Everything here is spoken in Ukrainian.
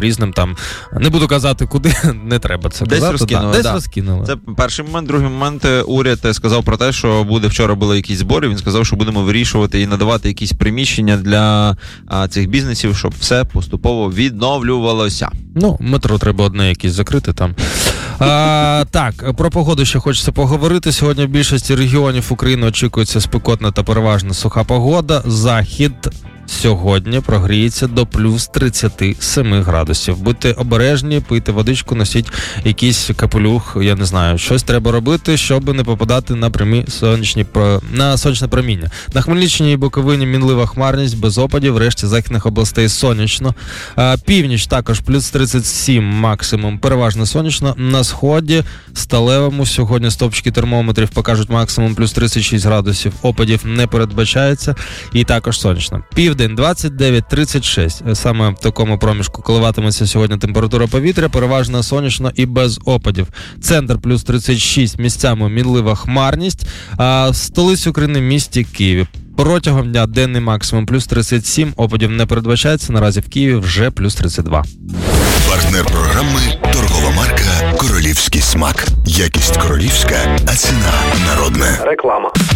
різним там, не буду казати, куди, не треба це десь казати. Розкинули, десь розкинули. Це перший момент. Другий момент, уряд сказав про те, що вчора були якісь збори, він сказав, що будемо вирішувати і надавати якісь приміщення для цих бізнесів, щоб все поступово відновлювалося. Метро треба одне якесь закрити там. Так, про погоду ще хочеться поговорити. Сьогодні в більшості регіонів України очікується спекотна та переважно суха погода. Захід сьогодні прогріється до плюс 37 градусів. Будьте обережні, пийте водичку, носіть якийсь капелюх, я не знаю, щось треба робити, щоб не попадати на прямі сонячне проміння. На Хмельниччині і Буковині мінлива хмарність, без опадів, в решті західних областей сонячно. Північ також плюс 37 максимум, переважно сонячно. На сході, Сталевому, сьогодні стовпчики термометрів покажуть максимум плюс 36 градусів, опадів не передбачається і також сонячно. Південь 29-36. Саме в такому проміжку коливатиметься сьогодні температура повітря, переважно сонячно і без опадів. Центр плюс 36, місцями мінлива хмарність, а в столиці України місті Києві. Протягом дня денний максимум плюс 37, опадів не передбачається, наразі в Києві вже плюс 32. Партнер програми – торгова марка «Королівський смак». Якість королівська, а ціна народна. Реклама.